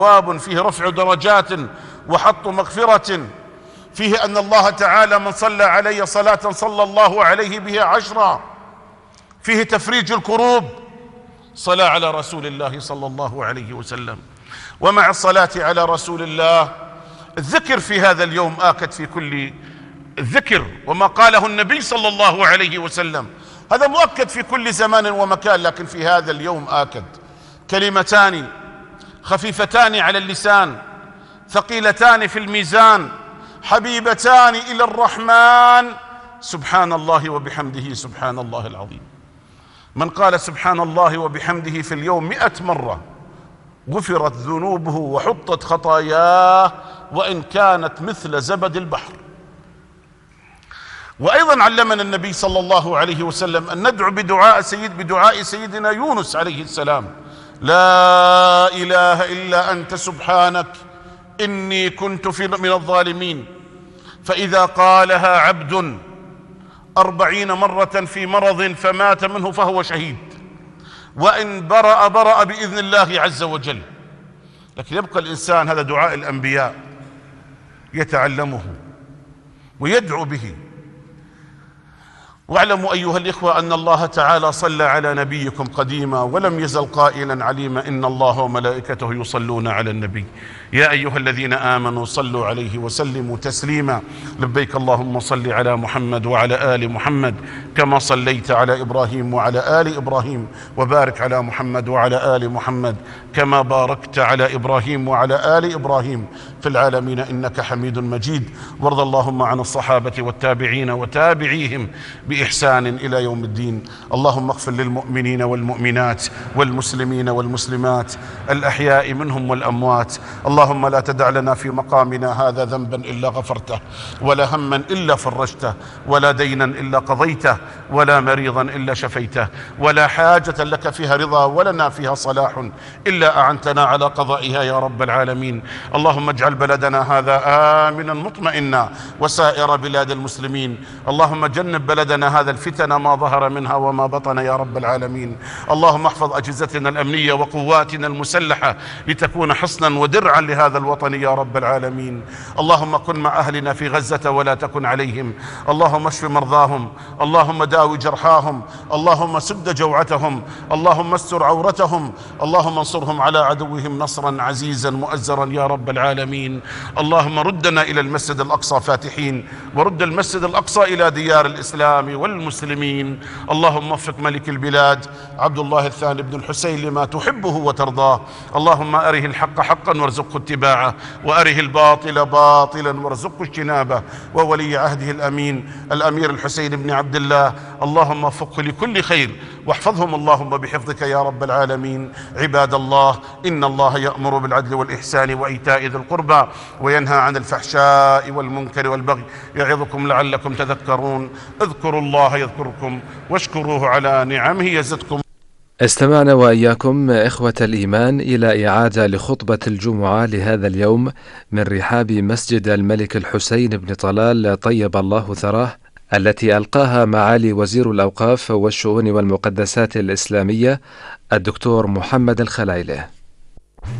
ثواب، فيه رفع درجات وحط مغفرة، فيه أن الله تعالى من صلى علي صلاة صلى الله عليه بها 10، فيه تفريج الكروب، صلاة على رسول الله صلى الله عليه وسلم. ومع الصلاة على رسول الله الذكر في هذا اليوم آكد في كل الذكر، وما قاله النبي صلى الله عليه وسلم هذا مؤكد في كل زمان ومكان، لكن في هذا اليوم آكد. كلمتان خفيفتان على اللسان، ثقيلتان في الميزان، حبيبتان إلى الرحمن، سبحان الله وبحمده سبحان الله العظيم. من قال سبحان الله وبحمده في اليوم 100 مرة غفرت ذنوبه وحطت خطاياه وإن كانت مثل زبد البحر. وأيضا علمنا النبي صلى الله عليه وسلم أن ندعو بدعاء سيدنا يونس عليه السلام: لا إله إلا أنت سبحانك إني كنت من الظالمين. فإذا قالها عبد 40 مرة في مرض فمات منه فهو شهيد، وإن برأ بإذن الله عز وجل. لكن يبقى الإنسان، هذا دعاء الأنبياء، يتعلمه ويدعو به. واعلموا أيها الإخوة أن الله تعالى صلى على نبيكم قديما ولم يزل قائلا عليما: إن الله وملائكته يصلون على النبي يا أيها الذين آمنوا صلوا عليه وسلموا تسليما. لبيك اللهم صل على محمد وعلى آل محمد كما صليت على إبراهيم وعلى آل إبراهيم، وبارك على محمد وعلى آل محمد كما باركت على إبراهيم وعلى آل إبراهيم في العالمين إنك حميد مجيد. وارض اللهم عن الصحابة والتابعين وتابعيهم بإحسان إلى يوم الدين. اللهم اغفر للمؤمنين والمؤمنات والمسلمين والمسلمات الأحياء منهم والأموات. اللهم لا تدع لنا في مقامنا هذا ذنبا إلا غفرته، ولا هما إلا فرجته، ولا دينا إلا قضيته، ولا مريضا إلا شفيته، ولا حاجة لك فيها رضا ولنا فيها صلاح إلا أعنتنا على قضائها يا رب العالمين. اللهم اجعل بلدنا هذا آمنا مطمئنا وسائر بلاد المسلمين. اللهم جنب بلدنا هذا الفتن ما ظهر منها وما بطن يا رب العالمين. اللهم احفظ أجهزتنا الأمنية وقواتنا المسلحة لتكون حصنا ودرعا لهذا الوطن يا رب العالمين. اللهم كن مع أهلنا في غزة ولا تكن عليهم. اللهم اشف مرضاهم، اللهم داوي جرحاهم، اللهم سد جوعتهم، اللهم استر عورتهم، اللهم انصرهم على عدوهم نصرا عزيزا مؤزرا يا رب العالمين. اللهم ردنا إلى المسجد الأقصى فاتحين، ورد المسجد الأقصى إلى ديار الإسلام والمسلمين. اللهم وفق ملك البلاد عبد الله الثاني بن الحسين لما تحبه وترضاه. اللهم أره الحق حقا وارزقه اتباعه، وأره الباطل باطلا وارزقه اجتنابه. وولي عهده الأمين الأمير الحسين بن عبد الله، اللهم وفقه لكل خير واحفظهم اللهم بحفظك يا رب العالمين. عباد الله، إن الله يأمر بالعدل والإحسان وإيتاء ذي القربى وينهى عن الفحشاء والمنكر والبغي يعظكم لعلكم تذكرون. اذكروا الله يذكركم واشكروه على نعمه يزدكم. استمعنا وإياكم إخوة الإيمان إلى إعادة لخطبة الجمعة لهذا اليوم من رحاب مسجد الملك الحسين بن طلال طيب الله ثراه، التي ألقاها معالي وزير الأوقاف والشؤون والمقدسات الإسلامية الدكتور محمد الخلايلة.